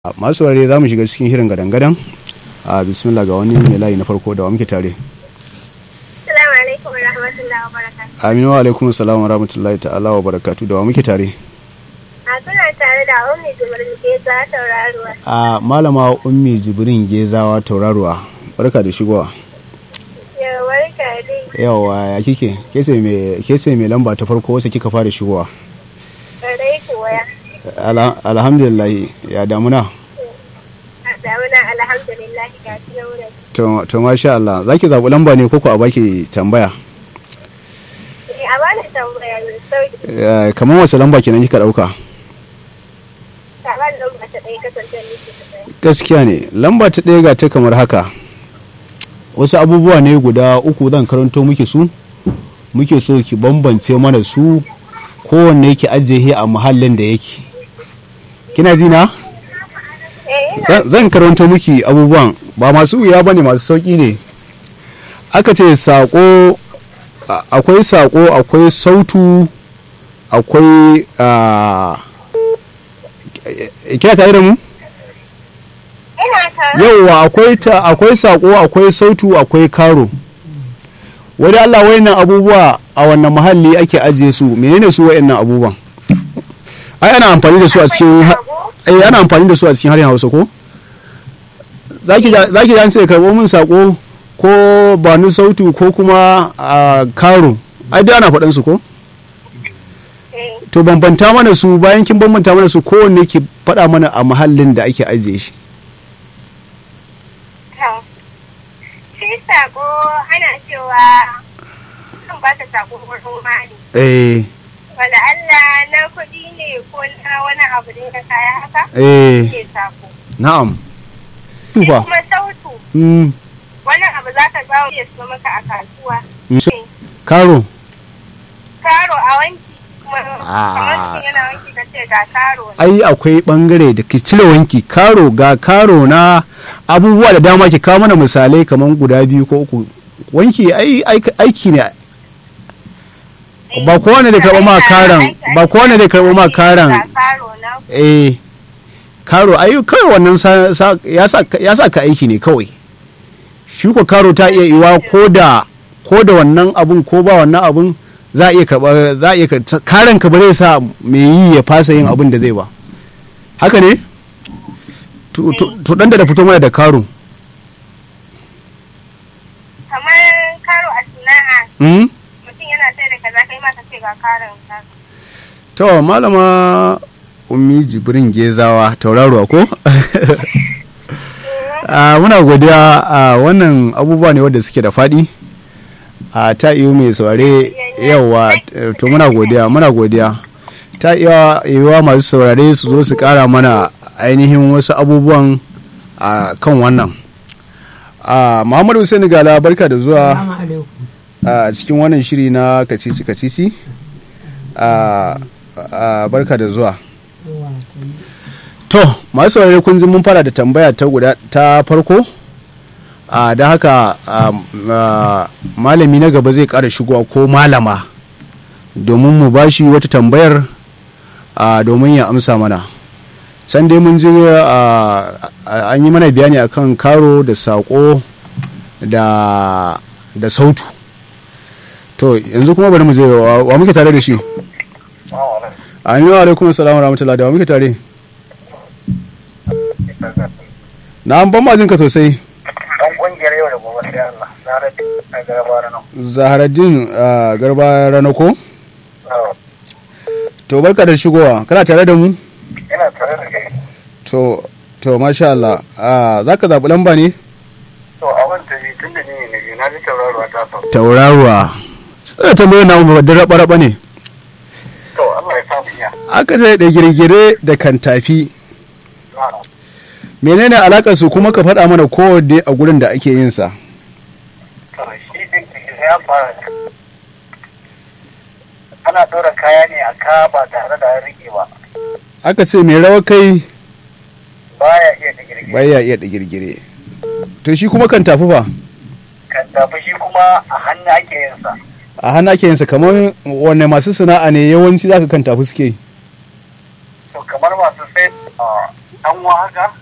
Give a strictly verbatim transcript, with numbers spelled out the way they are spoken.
masu saurare za mu shiga cikin hirin gadan-gadan a bismillah ga wani mai layi na farko da wa muke tare. Assalamu alaikum wa rahmatullahi wa barakatuh. Aminu wa alaikum assalam wa rahmatullahi ta'ala wa barakatuh da wa muke tare. A kuna tare da Ummi Jibrin Geza Tauraruwa. A malama Ummi Jibrin Gezawa Tauraruwa barka da shigowa. Yawa barka dai. Yawa ya kike? Ke sai me ke sai me lamba ta farko wace kika fara shigowa? Barai kuwa. Alhamdulillah ya damuna. Damuna alhamdulillah ga shi na wurin. To to masha Allah zaki zabi lamba ne koko a baki tambaya? Eh a bani tambaya ne sauki. Kamar wace lamba kenan kika dauka? Ta bani lamba ta ɗaya kasance ne ke ta. Gaskiya ne lamba ta ɗaya ga ta kamar haka. Wasu abubuwa ne guda uku zan karanto muke su muke so ki bambance mana su kowanne yake ajiye a muhallin da yake. Kina ji na? Zan karanta miki abubuwan ba masu wuya bane masu sauki ne. Aka ce sako akwai sako akwai sautu akwai kina tare da mu? Yauwa akwai ta akwai sako akwai sautu akwai karo. Wani Allah wayannan abubuwa a wannan muhalli ake ajiye su menene su wayannan abubuwan? Ai ana amfani da su a cikin eh ana amfani da su a cikin harshen Hausa ko? Zaki zaki dan sai karbo min sako ko ba ni sautu ko kuma karo. Ai dai ana faɗan su ko? To bambanta mana su bayan kin bambanta mana su kowanne ki faɗa mana a muhallin da ake ajiye shi. Shi sako ana cewa kan ba ta sako wurin mani. Eh. Wala Allah na kuɗi ne ko na wani abu ne na kaya haka? Eh. Ke sako. Na'am. Tufa. Kuma sautu. Mm. Wani abu za ka gawo ya so maka a kasuwa. Karo. Karo a wanki. Kamar mutum yana wanki ka ce ga karo. Ai akwai bangare da ki cire wanki karo ga karo na abubuwa da dama ki kawo mana misalai kamar guda biyu ko uku. Wanki ai aiki ne. Ba kowane zai karɓo ma karan ba kowane zai karɓo ma karan eh karo ai kai wannan ya sa ka aiki ne kawai. Shi ko karo ta iya iwa ko da ko da wannan abun ko ba wannan abun za a iya karɓa za a iya karan ka ba zai sa me yi ya fasa yin abun da zai ba. Haka ne? To dan da fito mana da karo. Kamar karo a sana'a. Mm? Mutum yana sai da kaza kai ma ka ce ga karon ka. To malama Ummi Jibrin Gezawa Tauraruwa ko? Uh, muna godiya a uh, wannan abubuwa ne wanda suke da faɗi a uh, ta iyo mai saurare yawa to muna godiya muna godiya ta iya yiwuwa masu saurare su zo su ƙara mana ainihin wasu abubuwan a uh, kan wannan uh, Muhammadu Hussein Gala barka da zuwa a uh, cikin wannan shiri na kacici kacici a uh, uh, barka da zuwa. To, masu saurare kun ji mun fara da tambaya ta guda ta farko, a da haka malami na gaba zai ƙara shigowa ko malama domin mu bashi wata tambayar domin ya amsa mana. Can dai mun ji an yi mana bayani akan karo da saƙo da da sautu. To, yanzu kuma bari mu je wa muke tare da shi? Aminu alaikum assalamu rahmatullahi da wa muke tare? Na an ban majinka sosai. Ɗan ƙungiyar yau da gobe sai Allah. Zaharaddin a Garba Rano. Zaharaddin a Garba Rano ko? To barka da shigowa. Kana tare da mu? Ina tare da kai. To to masha Allah. Za ka zaɓi lamba ne? To a wanta ji tun da ni ne na ji tauraruwa ta sau. Tauraruwa. Sai tambayar na mu da raba-raba ne. To Allah ya samu iya. Aka sai da girgire da kantafi. Menene alakar su kuma ka faɗa mana kowanne a gurin da ake yin sa? Ana ɗora kaya ne a ka ba tare da rike ba. Aka ce mai rawar kai baya iya da girgire. Baya iya da girgire. To shi kuma kan tafi fa? Kan tafi shi kuma a hannu ake yin sa. A hannu ake yin sa kamar wanne masu sana'a ne yawanci zaka kan tafi suke? To kamar masu sai ɗanwa haka